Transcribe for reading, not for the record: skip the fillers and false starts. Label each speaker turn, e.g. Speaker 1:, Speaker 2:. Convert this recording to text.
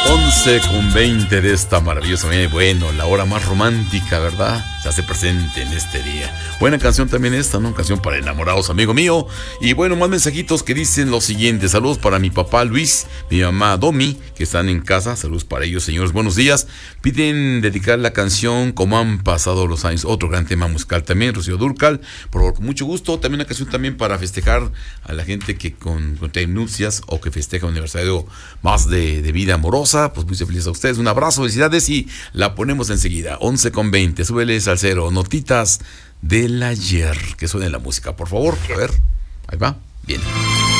Speaker 1: 11:20 de esta maravillosa mañana. Bueno, la hora más romántica, ¿verdad? Se hace presente en este día. Buena canción también esta, ¿no? Canción para enamorados, amigo mío. Y bueno, más mensajitos que dicen lo siguiente. Saludos para mi papá Luis, mi mamá Domi, que están en casa. Saludos para ellos, señores. Buenos días. Piden dedicar la canción Como han pasado los años. Otro gran tema musical también, Rocío Dúrcal. Por favor, con mucho gusto. También una canción también para festejar a la gente que con nupcias o que festeja un aniversario más de vida amorosa. Pues muy feliz a ustedes, un abrazo, felicidades y la ponemos enseguida. 11:20, súbeles al cero, notitas del ayer, que suene la música, por favor, a ver, ahí va, bien.